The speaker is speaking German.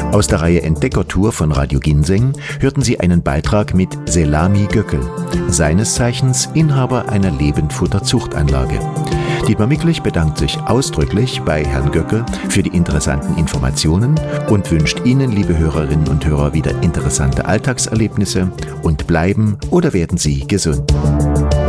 Aus der Reihe Entdeckertour von Radio Ginseng hörten Sie einen Beitrag mit Selami Göckel, seines Zeichens Inhaber einer Lebendfutterzuchtanlage. Dietmar Micklich bedankt sich ausdrücklich bei Herrn Göckel für die interessanten Informationen und wünscht Ihnen, liebe Hörerinnen und Hörer, wieder interessante Alltagserlebnisse und bleiben oder werden Sie gesund.